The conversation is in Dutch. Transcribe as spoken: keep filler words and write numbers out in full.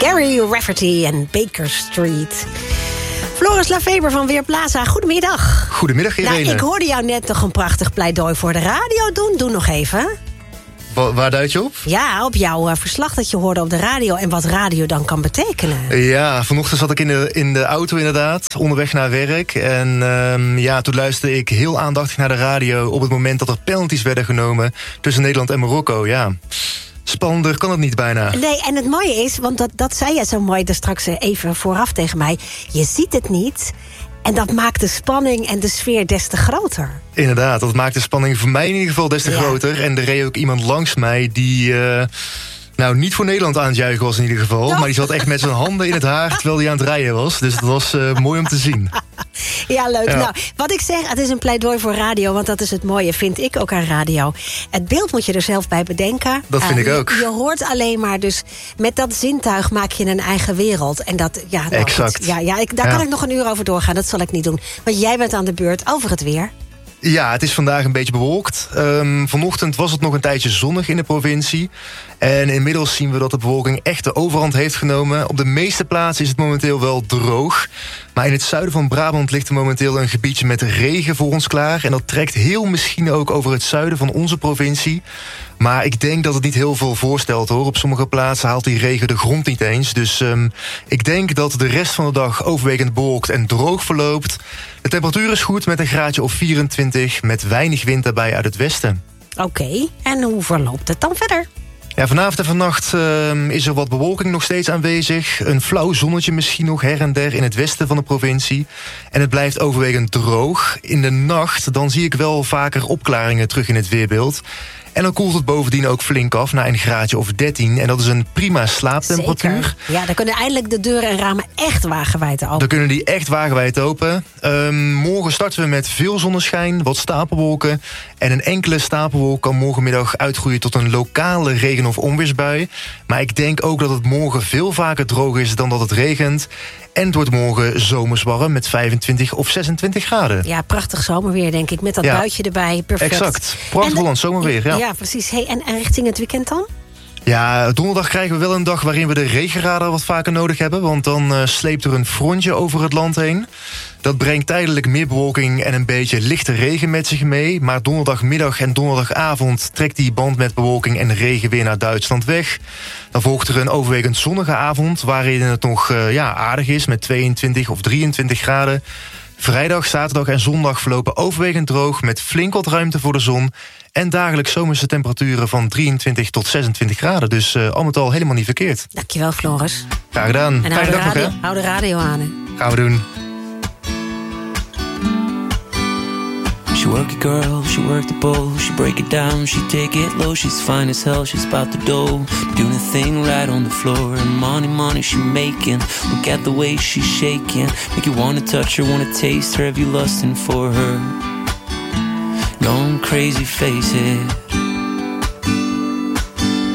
Gary Rafferty en Baker Street. Floris Lafeber van Weerplaza, goedemiddag. Goedemiddag, Irene. Nou, ik hoorde jou net toch een prachtig pleidooi voor de radio doen. Doe nog even. Wa- waar duid je op? Ja, op jouw uh, verslag dat je hoorde op de radio en wat radio dan kan betekenen. Ja, vanochtend zat ik in de, in de auto inderdaad, onderweg naar werk. En um, ja, toen luisterde ik heel aandachtig naar de radio op het moment dat er penalties werden genomen tussen Nederland en Marokko, ja. Spannender kan het niet bijna. Nee, en het mooie is, want dat, dat zei je zo mooi er straks even vooraf tegen mij. Je ziet het niet en dat maakt de spanning en de sfeer des te groter. Inderdaad, dat maakt de spanning voor mij in ieder geval des te ja. groter. En er reed ook iemand langs mij die... Uh, Nou, niet voor Nederland aan het juichen was in ieder geval. No. Maar die zat echt met zijn handen in het haar terwijl hij aan het rijden was. Dus dat was uh, mooi om te zien. Ja, leuk. Ja. Nou, wat ik zeg, het is een pleidooi voor radio. Want dat is het mooie, vind ik ook aan radio. Het beeld moet je er zelf bij bedenken. Dat vind uh, ik ook. Je, je hoort alleen maar, dus met dat zintuig maak je een eigen wereld. En dat, ja, nou, exact. Het, ja, ja, ik, daar ja. kan ik nog een uur over doorgaan. Dat zal ik niet doen. Want jij bent aan de beurt over het weer. Ja, het is vandaag een beetje bewolkt. Um, vanochtend was het nog een tijdje zonnig in de provincie. En inmiddels zien we dat de bewolking echt de overhand heeft genomen. Op de meeste plaatsen is het momenteel wel droog. Maar in het zuiden van Brabant ligt er momenteel een gebiedje met regen voor ons klaar. En dat trekt heel misschien ook over het zuiden van onze provincie. Maar ik denk dat het niet heel veel voorstelt, hoor. Op sommige plaatsen haalt die regen de grond niet eens. Dus um, ik denk dat de rest van de dag overwegend bewolkt en droog verloopt. De temperatuur is goed met een graadje of vierentwintig... met weinig wind daarbij uit het westen. Oké, okay. En hoe verloopt het dan verder? Ja, vanavond en vannacht uh, is er wat bewolking nog steeds aanwezig. Een flauw zonnetje misschien nog her en der in het westen van de provincie. En het blijft overwegend droog. In de nacht dan zie ik wel vaker opklaringen terug in het weerbeeld. En dan koelt het bovendien ook flink af naar een graadje of dertien. En dat is een prima slaaptemperatuur. Zeker. Ja, dan kunnen eindelijk de deuren en ramen echt wagenwijd open. Dan kunnen die echt wagenwijd open. Um, morgen starten we met veel zonneschijn, wat stapelwolken. En een enkele stapelwolk kan morgenmiddag uitgroeien tot een lokale regen- of onweersbui. Maar ik denk ook dat het morgen veel vaker droog is dan dat het regent. En het wordt morgen zomers warm met vijfentwintig of zesentwintig graden. Ja, prachtig zomerweer, denk ik. Met dat ja. buitje erbij, perfect. Exact. Prachtig Holland zomerweer, ja. Ja, precies. Hey, en, en richting het weekend dan? Ja, donderdag krijgen we wel een dag waarin we de regenradar wat vaker nodig hebben. Want dan uh, sleept er een frontje over het land heen. Dat brengt tijdelijk meer bewolking en een beetje lichte regen met zich mee. Maar donderdagmiddag en donderdagavond trekt die band met bewolking en regen weer naar Duitsland weg. Dan volgt er een overwegend zonnige avond waarin het nog uh, ja, aardig is met tweeëntwintig of drieëntwintig graden. Vrijdag, zaterdag en zondag verlopen overwegend droog met flink wat ruimte voor de zon. En dagelijks zomerse temperaturen van drieëntwintig tot zesentwintig graden. Dus uh, al met al helemaal niet verkeerd. Dankjewel, Floris. Graag gedaan. En hou de, radio, nog, hou de radio aan, hè. Gaan we doen. She work it girl, she work the bowl, she break it down, she take it low, she's fine as hell, she's about the dough, doing a thing right on the floor, and money, money she making, look at the way she's shaking, make you wanna touch her, wanna taste her, have you lusting for her, going crazy, face it.